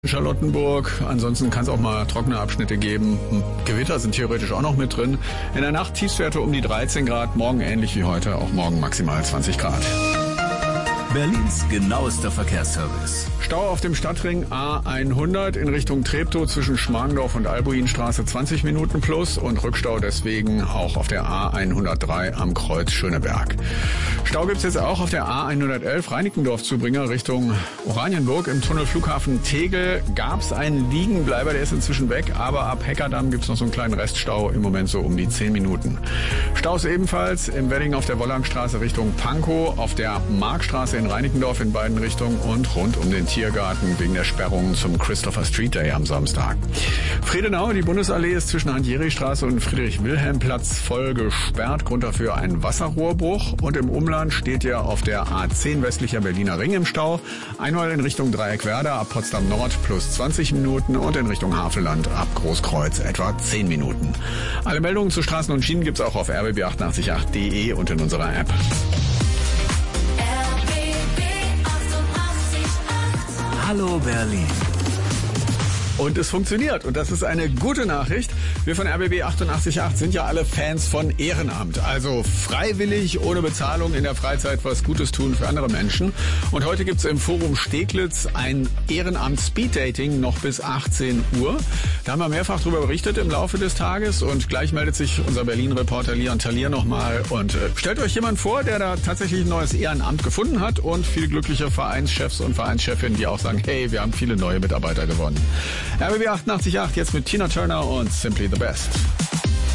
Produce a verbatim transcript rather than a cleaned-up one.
Charlottenburg. Ansonsten kann es auch mal trockene Abschnitte geben. Gewitter sind theoretisch auch noch mit drin. In der Nacht Tiefstwerte um die dreizehn Grad. Morgen ähnlich wie heute. Auch morgen maximal zwanzig Grad. Berlins genauester Verkehrsservice. Stau auf dem Stadtring A hundert in Richtung Treptow zwischen Schmargendorf und Albuinstraße zwanzig Minuten plus und Rückstau deswegen auch auf der A hundertdrei am Kreuz Schöneberg. Stau gibt's jetzt auch auf der A hundertelf Reinickendorf-Zubringer Richtung Oranienburg. Im Tunnel Flughafen Tegel gab's einen Liegenbleiber, der ist inzwischen weg, aber ab Heckerdamm gibt's noch so einen kleinen Reststau, im Moment so um die zehn Minuten. Staus ebenfalls im Wedding auf der Wollangstraße Richtung Pankow, auf der Markstraße in Reinickendorf in beiden Richtungen und rund um den Tiergarten wegen der Sperrungen zum Christopher Street Day am Samstag. Friedenau, die Bundesallee ist zwischen Hans-Jeri-Straße und Friedrich-Wilhelm-Platz voll gesperrt. Grund dafür ein Wasserrohrbruch. Und im Umland steht ja auf der A zehn westlicher Berliner Ring im Stau. Einmal in Richtung Dreieckwerder ab Potsdam Nord plus zwanzig Minuten und in Richtung Havelland ab Großkreuz etwa zehn Minuten. Alle Meldungen zu Straßen und Schienen gibt's auch auf r b b achtundachtzig punkt acht punkt de und in unserer App. Hallo Berlin. Und es funktioniert. Und das ist eine gute Nachricht. Wir von R B B achtundachtzig Punkt acht sind ja alle Fans von Ehrenamt. Also freiwillig, ohne Bezahlung in der Freizeit was Gutes tun für andere Menschen. Und heute gibt's im Forum Steglitz ein Ehrenamt-Speed-Dating noch bis achtzehn Uhr. Da haben wir mehrfach drüber berichtet im Laufe des Tages. Und gleich meldet sich unser Berlin-Reporter Leon Talier nochmal. Und äh, stellt euch jemand vor, der da tatsächlich ein neues Ehrenamt gefunden hat. Und viel glückliche Vereinschefs und Vereinschefinnen, die auch sagen, hey, wir haben viele neue Mitarbeiter gewonnen. R B B achtundachtzig Punkt acht jetzt mit Tina Turner und Simply the Best.